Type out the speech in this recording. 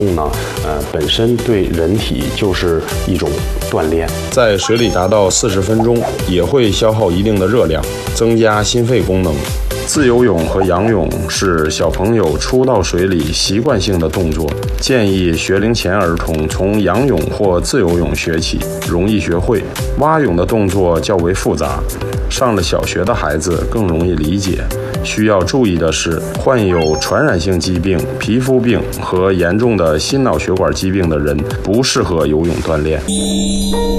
呢，本身对人体就是一种锻炼。 在水里达到40分钟，也会消耗一定的热量，增加心肺功能。自由泳和仰泳是小朋友初到水里习惯性的动作，建议学龄前儿童从仰泳或自由泳学起，容易学会。蛙泳的动作较为复杂，上了小学的孩子更容易理解。需要注意的是，患有传染性疾病、皮肤病和严重的心脑血管疾病的人不适合游泳锻炼。